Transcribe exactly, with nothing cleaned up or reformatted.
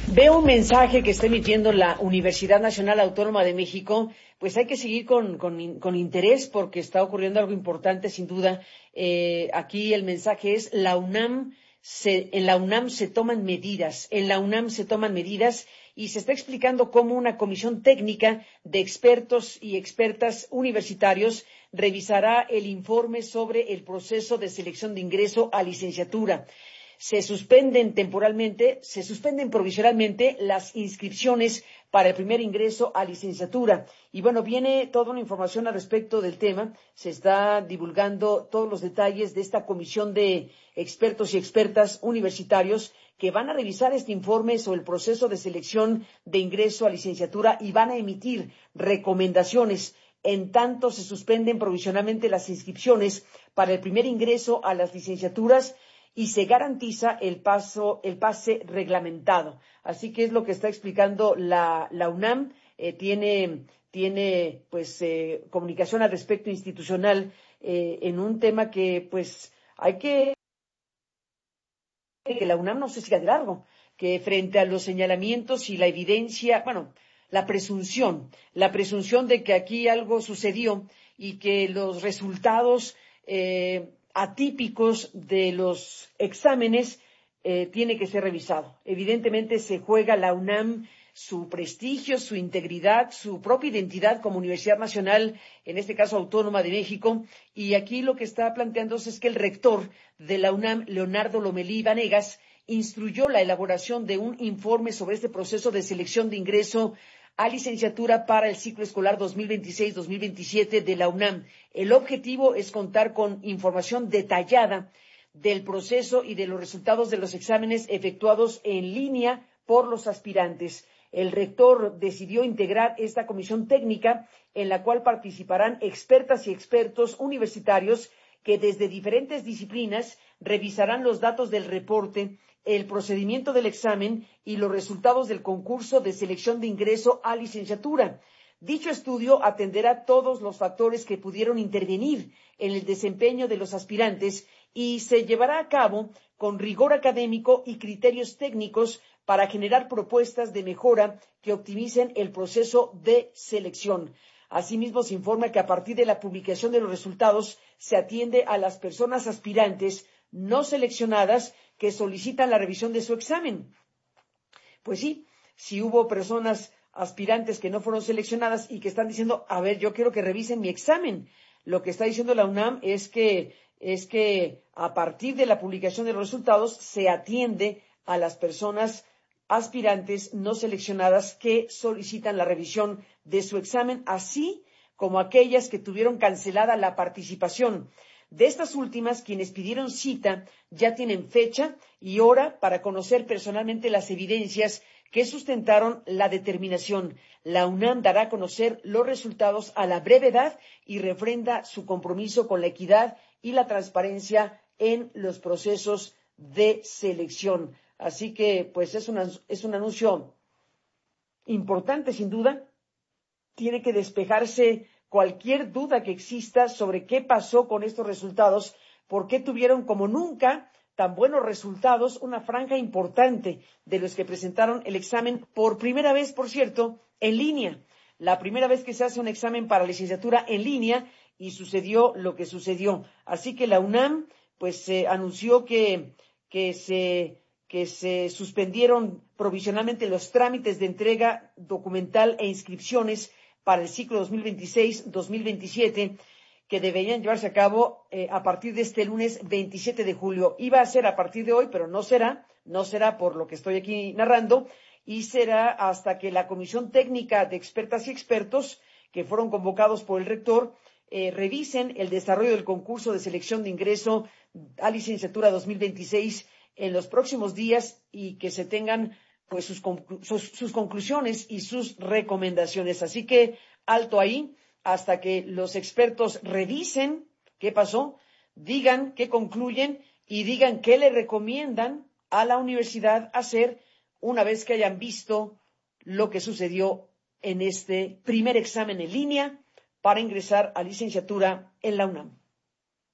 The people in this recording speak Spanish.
Veo un mensaje que está emitiendo la Universidad Nacional Autónoma de México. Pues hay que seguir con, con, con interés porque está ocurriendo algo importante, sin duda. Eh, aquí el mensaje es: la UNAM se, en la UNAM se toman medidas, en la UNAM se toman medidas y se está explicando cómo una comisión técnica de expertos y expertas universitarios revisará el informe sobre el proceso de selección de ingreso a licenciatura. Se suspenden temporalmente, se suspenden provisionalmente las inscripciones para el primer ingreso a licenciatura. Y bueno, viene toda una información al respecto del tema. Se está divulgando todos los detalles de esta comisión de expertos y expertas universitarios que van a revisar este informe sobre el proceso de selección de ingreso a licenciatura y van a emitir recomendaciones. En tanto se suspenden provisionalmente las inscripciones para el primer ingreso a las licenciaturas y se garantiza el paso, el pase reglamentado. Así que es lo que está explicando la, la UNAM. Eh, tiene, tiene, pues, eh, comunicación al respecto institucional eh, en un tema que, pues, hay que que la UNAM no se siga de largo, que frente a los señalamientos y la evidencia, bueno, la presunción, la presunción de que aquí algo sucedió y que los resultados eh, atípicos de los exámenes eh, tiene que ser revisado. Evidentemente se juega la UNAM su prestigio, su integridad, su propia identidad como Universidad Nacional, en este caso Autónoma de México, y aquí lo que está planteándose es que el rector de la UNAM, Leonardo Lomelí Vanegas, instruyó la elaboración de un informe sobre este proceso de selección de ingreso a licenciatura para el ciclo escolar dos mil veintiséis dos mil veintisiete de la UNAM. El objetivo es contar con información detallada del proceso y de los resultados de los exámenes efectuados en línea por los aspirantes. El rector decidió integrar esta comisión técnica en la cual participarán expertas y expertos universitarios que desde diferentes disciplinas revisarán los datos del reporte, el procedimiento del examen y los resultados del concurso de selección de ingreso a licenciatura. Dicho estudio atenderá todos los factores que pudieron intervenir en el desempeño de los aspirantes y se llevará a cabo con rigor académico y criterios técnicos para generar propuestas de mejora que optimicen el proceso de selección. Asimismo, se informa que a partir de la publicación de los resultados se atiende a las personas aspirantes no seleccionadas que solicitan la revisión de su examen. Pues sí, si hubo personas aspirantes que no fueron seleccionadas y que están diciendo, a ver, yo quiero que revisen mi examen. Lo que está diciendo la UNAM es que, es que a partir de la publicación de los resultados se atiende a las personas aspirantes no seleccionadas que solicitan la revisión de su examen, así como aquellas que tuvieron cancelada la participación. De estas últimas, quienes pidieron cita ya tienen fecha y hora para conocer personalmente las evidencias que sustentaron la determinación. La UNAM dará a conocer los resultados a la brevedad y refrenda su compromiso con la equidad y la transparencia en los procesos de selección. Así que, pues, es, una, es un anuncio importante, sin duda. Tiene que despejarse cualquier duda que exista sobre qué pasó con estos resultados, por qué tuvieron como nunca tan buenos resultados una franja importante de los que presentaron el examen por primera vez, por cierto, en línea. La primera vez que se hace un examen para licenciatura en línea y sucedió lo que sucedió. Así que la UNAM, pues, eh, anunció que, que se... que se suspendieron provisionalmente los trámites de entrega documental e inscripciones para el ciclo dos mil veintiséis dos mil veintisiete, que deberían llevarse a cabo eh, a partir de este lunes veintisiete de julio. Iba a ser a partir de hoy, pero no será, no será por lo que estoy aquí narrando, y será hasta que la Comisión Técnica de Expertas y Expertos, que fueron convocados por el rector, eh, revisen el desarrollo del concurso de selección de ingreso a licenciatura dos mil veintiséis en los próximos días y que se tengan pues sus, conclu sus, sus conclusiones y sus recomendaciones. Así que alto ahí hasta que los expertos revisen qué pasó, digan qué concluyen y digan qué le recomiendan a la universidad hacer una vez que hayan visto lo que sucedió en este primer examen en línea para ingresar a licenciatura en la UNAM.